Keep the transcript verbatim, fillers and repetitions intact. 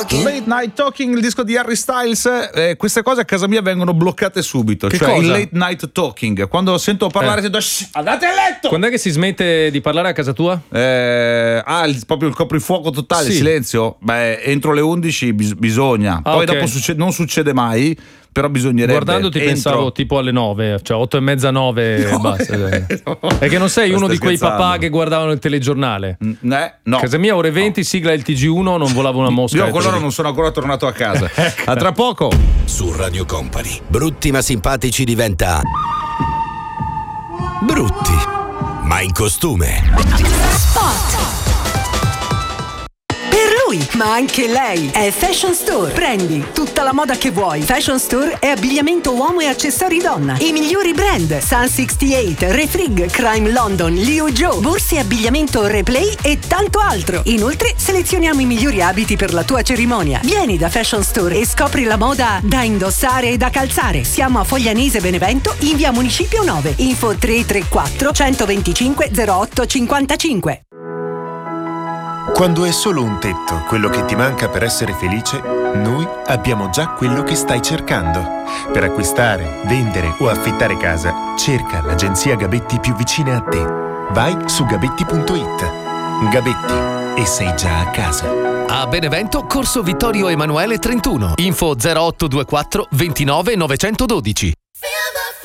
talking. Late Night Talking, il disco di Harry Styles. Eh, queste cose a casa mia vengono bloccate subito. Che cioè cosa? il Late Night Talking. Quando sento parlare, Eh. sento "Shh, andate a letto. Quando è che si smette di parlare a casa tua? Eh, ah, il- proprio il coprifuoco totale, Sì. silenzio. Beh, entro le undici bis- bisogna. Ah, Poi ok. dopo succe- non succede mai. Però bisognerebbe. Guardandoti Entro. pensavo tipo alle nove, cioè otto e mezza, nove e No, basta. no. È che non sei Ma uno stai di quei scherzando? papà che guardavano il telegiornale. Mm, eh, no. Casa mia ore venti, sigla il T G uno, non volava una mosca. Io eh, con te lo loro dico. non sono ancora tornato a casa. Ecco. A tra poco. Su Radio Company, brutti ma simpatici diventa brutti, ma in costume. Per lui, ma anche lei, è Fashion Store. Prendi tutta la moda che vuoi. Fashion Store è abbigliamento uomo e accessori donna. I migliori brand: Sun sessantotto, Refrig, Crime London, Liu Joe, borse e abbigliamento Replay e tanto altro. Inoltre selezioniamo i migliori abiti per la tua cerimonia. Vieni da Fashion Store e scopri la moda da indossare e da calzare. Siamo a Foglianese Benevento, in via Municipio nove. Info tre tre quattro centoventicinque zero otto cinquantacinque. Quando è solo un tetto quello che ti manca per essere felice, noi abbiamo già quello che stai cercando. Per acquistare, vendere o affittare casa, cerca l'agenzia Gabetti più vicina a te. Vai su gabetti punto it. Gabetti, e sei già a casa. A Benevento, Corso Vittorio Emanuele trentuno. Info zero otto due quattro ventinove novecentododici.